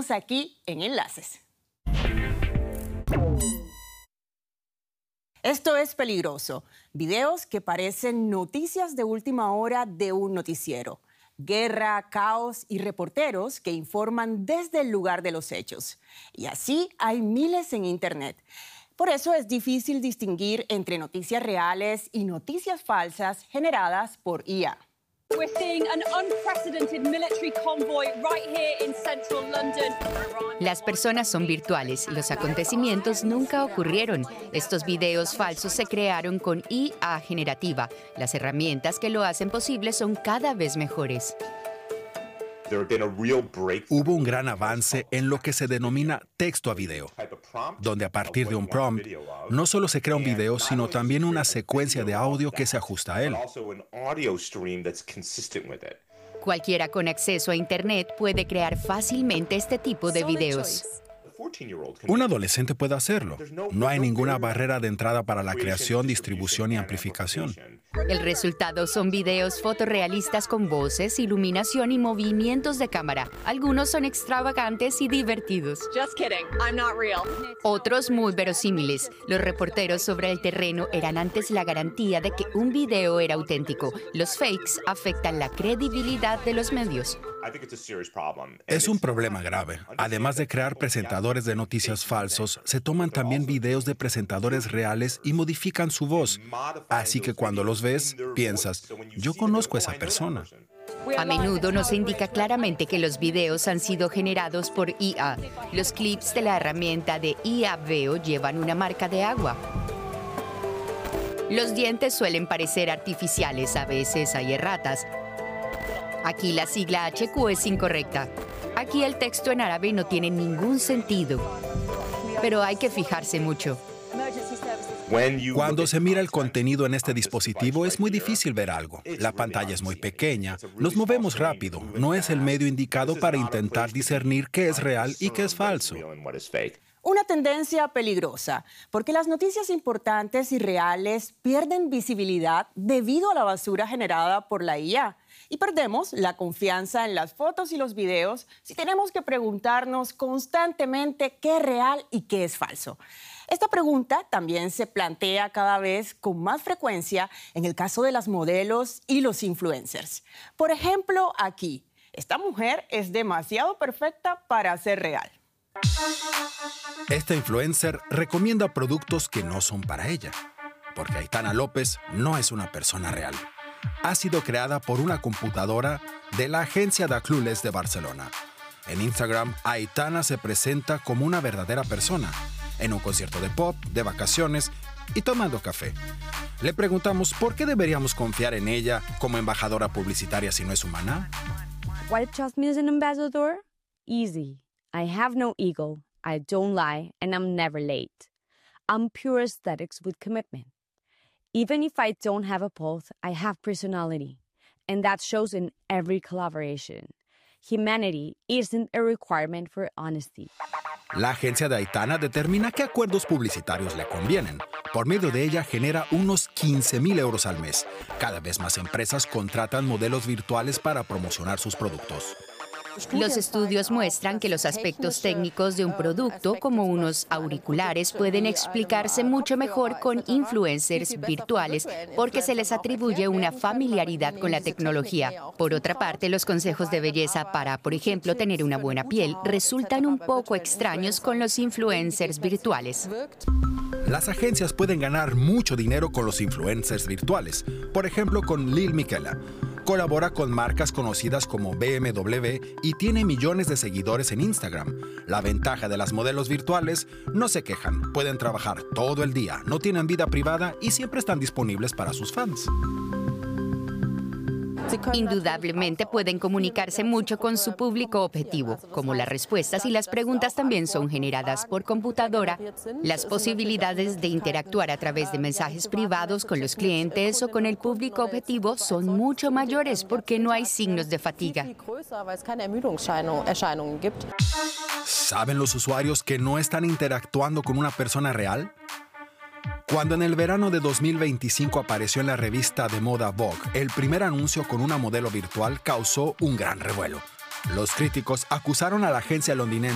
acompáñanos aquí en Enlaces. Esto es Peligroso, videos que parecen noticias de última hora de un noticiero. Guerra, caos y reporteros que informan desde el lugar de los hechos. Y así hay miles en Internet. Por eso es difícil distinguir entre noticias reales y noticias falsas generadas por IA. We're seeing an unprecedented military convoy right here in central London. Las personas son virtuales y los acontecimientos nunca ocurrieron. Estos videos falsos se crearon con IA generativa. Las herramientas que lo hacen posible son cada vez mejores. Hubo un gran avance en lo que se denomina texto a video, donde a partir de un prompt no solo se crea un video, sino también una secuencia de audio que se ajusta a él. Cualquiera con acceso a Internet puede crear fácilmente este tipo de videos. Un adolescente puede hacerlo. No hay ninguna barrera de entrada para la creación, distribución y amplificación. El resultado son videos fotorrealistas con voces, iluminación y movimientos de cámara. Algunos son extravagantes y divertidos. Just kidding, I'm not real. Otros muy verosímiles. Los reporteros sobre el terreno eran antes la garantía de que un video era auténtico. Los fakes afectan la credibilidad de los medios. Es un problema grave. Además de crear presentadores de noticias falsos, se toman también videos de presentadores reales y modifican su voz. Así que cuando los ves, piensas, yo conozco a esa persona. A menudo no se indica claramente que los videos han sido generados por IA. Los clips de la herramienta de IA Veo llevan una marca de agua. Los dientes suelen parecer artificiales, a veces hay erratas. Aquí la sigla HQ es incorrecta. Aquí el texto en árabe no tiene ningún sentido. Pero hay que fijarse mucho. Cuando se mira el contenido en este dispositivo es muy difícil ver algo. La pantalla es muy pequeña, nos movemos rápido. No es el medio indicado para intentar discernir qué es real y qué es falso. Una tendencia peligrosa, porque las noticias importantes y reales pierden visibilidad debido a la basura generada por la IA. Y perdemos la confianza en las fotos y los videos si tenemos que preguntarnos constantemente qué es real y qué es falso. Esta pregunta también se plantea cada vez con más frecuencia en el caso de las modelos y los influencers. Por ejemplo, aquí, esta mujer es demasiado perfecta para ser real. Esta influencer recomienda productos que no son para ella, porque Aitana López no es una persona real. Ha sido creada por una computadora de la agencia Da Clueless de Barcelona. En Instagram, Aitana se presenta como una verdadera persona, en un concierto de pop, de vacaciones y tomando café. Le preguntamos por qué deberíamos confiar en ella como embajadora publicitaria si no es humana. Why trust me as an ambassador? Easy. I have no ego, I don't lie, and I'm never late. I'm pure aesthetics with commitment. Even if I don't have a pulse, I have personality, and that shows in every collaboration. Humanity isn't a requirement for honesty. La agencia de Aitana determina qué acuerdos publicitarios le convienen. Por medio de ella genera unos 15.000 euros al mes. Cada vez más empresas contratan modelos virtuales para promocionar sus productos. Los estudios muestran que los aspectos técnicos de un producto, como unos auriculares, pueden explicarse mucho mejor con influencers virtuales porque se les atribuye una familiaridad con la tecnología. Por otra parte, los consejos de belleza para, por ejemplo, tener una buena piel resultan un poco extraños con los influencers virtuales. Las agencias pueden ganar mucho dinero con los influencers virtuales, por ejemplo con Lil Miquela. Colabora con marcas conocidas como BMW y tiene millones de seguidores en Instagram. La ventaja de las modelos virtuales, no se quejan, pueden trabajar todo el día, no tienen vida privada y siempre están disponibles para sus fans. Indudablemente pueden comunicarse mucho con su público objetivo. Como las respuestas y las preguntas también son generadas por computadora, las posibilidades de interactuar a través de mensajes privados con los clientes o con el público objetivo son mucho mayores porque no hay signos de fatiga. ¿Saben los usuarios que no están interactuando con una persona real? Cuando en el verano de 2025 apareció en la revista de moda Vogue, el primer anuncio con una modelo virtual causó un gran revuelo. Los críticos acusaron a la agencia londinense